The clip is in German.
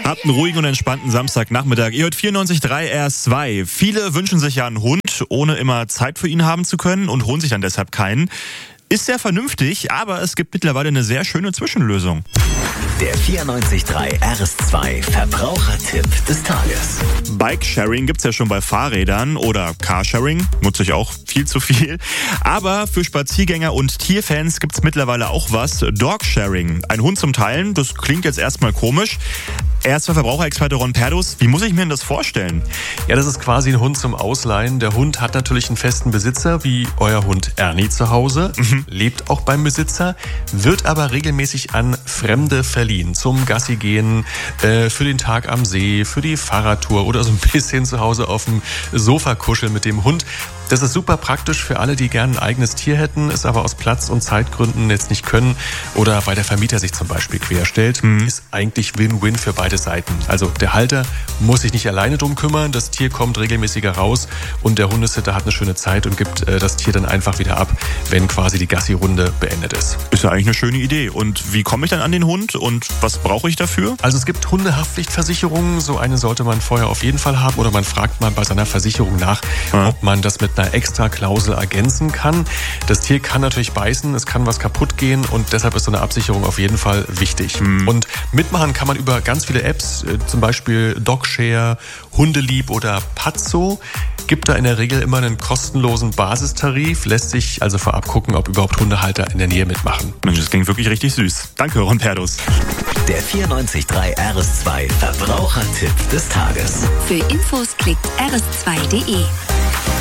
Habt einen ruhigen und entspannten Samstagnachmittag. Ihr hört 94.3 RS2. Viele wünschen sich ja einen Hund, ohne immer Zeit für ihn haben zu können und holen sich dann deshalb keinen. Ist sehr vernünftig, aber es gibt mittlerweile eine sehr schöne Zwischenlösung. Der 94.3 RS2 Verbrauchertipp des Tages. Bikesharing gibt's ja schon bei Fahrrädern oder Carsharing, nutze ich auch viel zu viel. Aber für Spaziergänger und Tierfans gibt's mittlerweile auch was, Dogsharing. Ein Hund zum Teilen, das klingt jetzt erstmal komisch. Erster Verbraucherexperte Ron Perdus, wie muss ich mir denn das vorstellen? Ja, das ist quasi ein Hund zum Ausleihen. Der Hund hat natürlich einen festen Besitzer, wie euer Hund Ernie zu Hause, lebt auch beim Besitzer, wird aber regelmäßig an Fremde verliehen. Zum Gassi gehen, für den Tag am See, für die Fahrradtour oder so ein bisschen zu Hause auf dem Sofa kuscheln mit dem Hund. Das ist super praktisch für alle, die gerne ein eigenes Tier hätten, es aber aus Platz- und Zeitgründen jetzt nicht können oder weil der Vermieter sich zum Beispiel querstellt. Ist eigentlich Win-Win für beide Seiten. Also der Halter muss sich nicht alleine drum kümmern, das Tier kommt regelmäßiger raus und der Hundesitter hat eine schöne Zeit und gibt das Tier dann einfach wieder ab, wenn quasi die Gassi-Runde beendet ist. Ist ja eigentlich eine schöne Idee. Und wie komme ich dann an den Hund und was brauche ich dafür? Also es gibt Hundehaftpflichtversicherungen, so eine sollte man vorher auf jeden Fall haben oder man fragt mal bei seiner Versicherung nach, ob man das mit einer extra Klausel ergänzen kann. Das Tier kann natürlich beißen, es kann was kaputt gehen und deshalb ist so eine Absicherung auf jeden Fall wichtig. Und mitmachen kann man über ganz viele Apps, zum Beispiel Dogshare, Hundelieb oder Pazzo. Gibt da in der Regel immer einen kostenlosen Basistarif, lässt sich also vorab gucken, ob überhaupt Hundehalter in der Nähe mitmachen. Mensch, das klingt wirklich richtig süß. Danke, Ron Perdus. Der 94.3 RS2 Verbrauchertipp des Tages. Für Infos klickt rs2.de.